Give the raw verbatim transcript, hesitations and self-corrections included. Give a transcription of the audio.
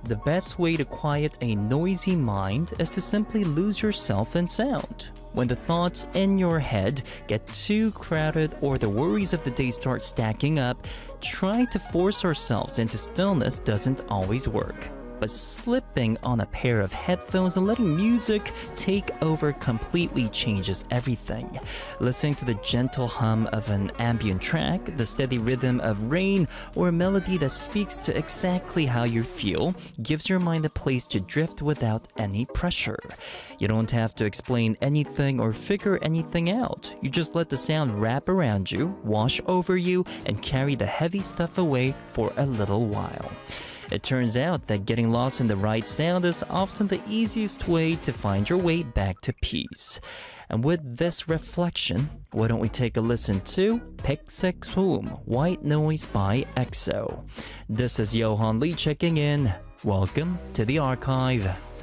The best way to quiet a noisy mind is to simply lose yourself in sound. When the thoughts in your head get too crowded or the worries of the day start stacking up, trying to force ourselves into stillness doesn't always work. But slipping on a pair of headphones and letting music take over completely changes everything. Listening to the gentle hum of an ambient track, the steady rhythm of rain, or a melody that speaks to exactly how you feel gives your mind a place to drift without any pressure. You don't have to explain anything or figure anything out. You just let the sound wrap around you, wash over you, and carry the heavy stuff away for a little while. It turns out that getting lost in the right sound is often the easiest way to find your way back to peace. And with this reflection, why don't we take a listen to 백색 소음, White Noise by EXO. This is Johan Lee checking in. Welcome to the archive.